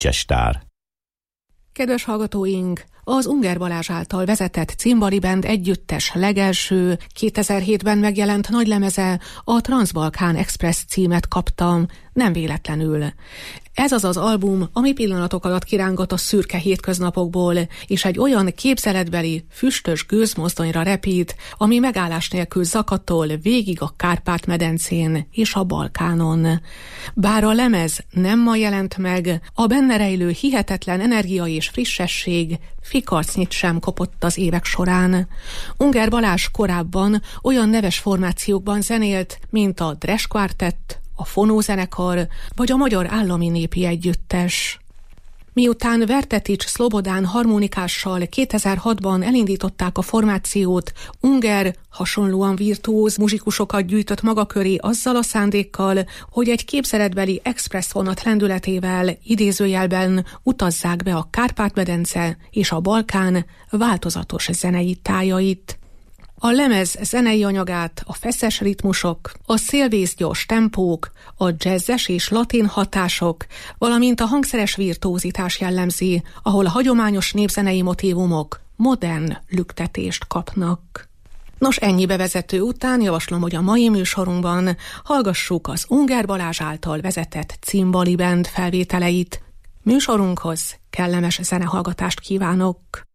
Csestár. Kedves hallgatóink! Az Unger Balázs által vezetett Cimbali Band együttes legelső 2007-ben megjelent nagylemeze a Transbalkán Express címet kapta, nem véletlenül. Ez az az album, ami pillanatok alatt kirángat a szürke hétköznapokból, és egy olyan képzeletbeli, füstös gőzmozdonyra repít, ami megállás nélkül zakatol végig a Kárpát-medencén és a Balkánon. Bár a lemez nem ma jelent meg, a benne rejlő hihetetlen energia és frissesség fikarcnyit sem kopott az évek során. Unger Balázs korábban olyan neves formációkban zenélt, mint a Dres Quartett, a Fonó zenekar vagy a Magyar Állami Népi Együttes. Miután Vertetics Szlobodán harmonikással 2006-ban elindították a formációt, Unger hasonlóan virtuóz muzsikusokat gyűjtött maga köré azzal a szándékkal, hogy egy képzeletbeli express vonat lendületével idézőjelben utazzák be a Kárpát-medence és a Balkán változatos zenei tájait. A lemez zenei anyagát a feszes ritmusok, a szélvészgyors tempók, a jazzes és latin hatások, valamint a hangszeres virtuózitás jellemzi, ahol a hagyományos népzenei motívumok modern lüktetést kapnak. Nos, ennyi bevezető után javaslom, hogy a mai műsorunkban hallgassuk az Unger Balázs által vezetett Cimbali Band felvételeit. Műsorunkhoz kellemes zenehallgatást kívánok!